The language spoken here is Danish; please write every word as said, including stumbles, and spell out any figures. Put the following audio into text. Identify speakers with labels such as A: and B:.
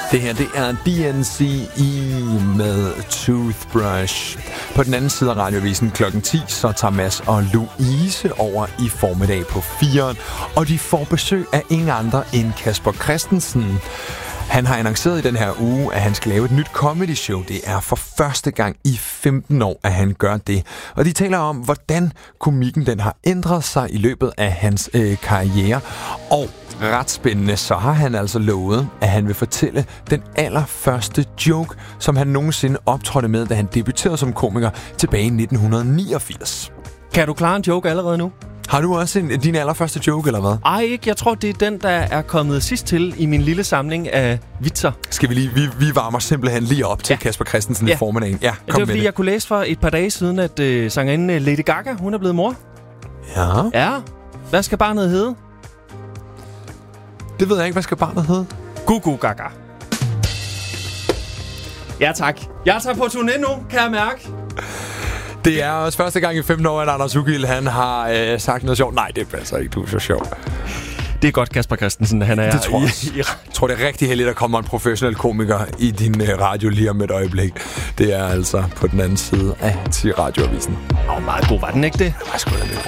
A: Det her, det er D N C E med Toothbrush. På den anden side af radiovisen klokken ti, så tager Mads og Louise over i formiddag på firen. Og de får besøg af ingen andre end Casper Christensen. Han har annonceret i den her uge, at han skal lave et nyt comedy show. Det er for første gang i femten år, at han gør det. Og de taler om, hvordan komikken den har ændret sig i løbet af hans øh, karriere. Og ret spændende, så har han altså lovet, at han vil fortælle den allerførste joke, som han nogensinde optrådte med, da han debuterede som komiker tilbage i nitten niogfirs.
B: Kan du klare en joke allerede nu?
A: Har du også en, din allerførste joke, eller hvad?
B: Ej, ikke. Jeg tror, det er den, der er kommet sidst til i min lille samling af vitser.
A: Skal vi lige... Vi, vi varmer simpelthen lige op til ja. Kasper Christensen ja. i formiddagen. Ja, kom
B: det var, fordi
A: det.
B: jeg kunne læse for et par dage siden, at øh, sangerinden Lady Gaga, hun er blevet mor.
A: Ja.
B: Ja. Hvad skal barnet hedde?
A: Det ved jeg ikke. Hvad skal barnet hedde?
B: Gugu Gaga. Ja, tak. Jeg tager på turné nu, kan jeg mærke.
A: Det er også første gang i femten år, at Anders Ugild, han har øh, sagt noget sjovt. Nej, det passer ikke. Du er så sjov.
B: Det er godt, Casper Christensen. Han er
A: det tror jeg.
B: I, i,
A: jeg tror, det er rigtig heldigt, at der kommer en professionel komiker i din øh, radio lige om et øjeblik. Det er altså på den anden side af til radioavisen.
B: Åh, oh, meget god var den, ikke det?
A: Det var sgu da lidt.